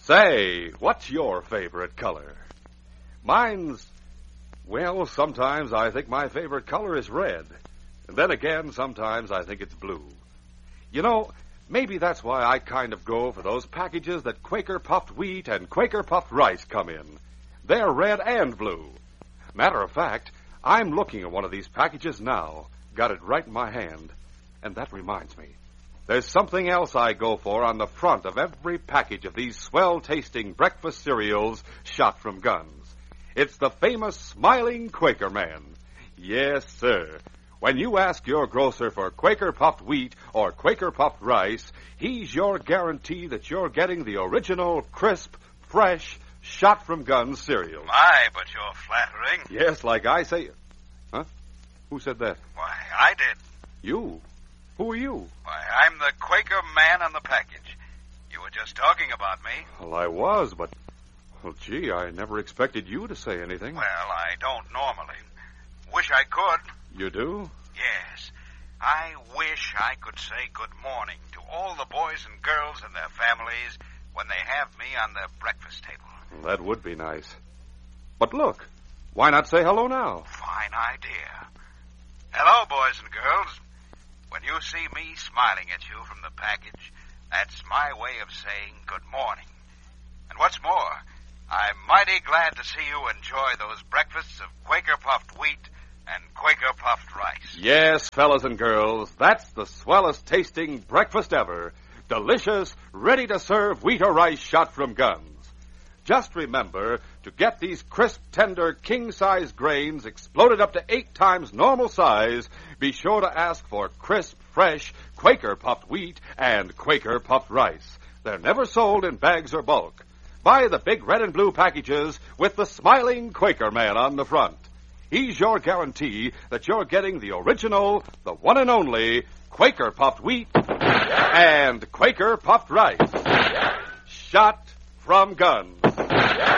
Say, what's your favorite color? Mine's, well, sometimes I think my favorite color is red. And then again, sometimes I think it's blue. You know, maybe that's why I kind of go for those packages that Quaker Puffed Wheat and Quaker Puffed Rice come in. They're red and blue. Matter of fact, I'm looking at one of these packages now. Got it right in my hand. And that reminds me. There's something else I go for on the front of every package of these swell-tasting breakfast cereals shot from guns. It's the famous Smiling Quaker Man. Yes, sir. When you ask your grocer for Quaker Puffed Wheat or Quaker Puffed Rice, he's your guarantee that you're getting the original, crisp, fresh, shot-from-gun cereal. My, but you're flattering. Yes, like I say... Huh? Who said that? Why, I did. You? Who are you? Why, I'm the Quaker Man on the package. You were just talking about me. Well, I was, but... Well, gee, I never expected you to say anything. Well, I don't normally. Wish I could. You do? Yes. I wish I could say good morning to all the boys and girls and their families when they have me on their breakfast table. Well, that would be nice. But look, why not say hello now? Fine idea. Hello, boys and girls. When you see me smiling at you from the package, that's my way of saying good morning. And what's more, I'm mighty glad to see you enjoy those breakfasts of Quaker Puffed Wheat and Quaker Puffed Rice. Yes, fellas and girls, that's the swellest tasting breakfast ever. Delicious, ready-to-serve wheat or rice shot from guns. Just remember to get these crisp, tender, king-size grains exploded up to 8 times normal size. Be sure to ask for crisp, fresh Quaker Puffed Wheat and Quaker Puffed Rice. They're never sold in bags or bulk. Buy the big red and blue packages with the Smiling Quaker Man on the front. He's your guarantee that you're getting the original, the one and only Quaker Puffed Wheat and Quaker Puffed Rice. Shot from guns.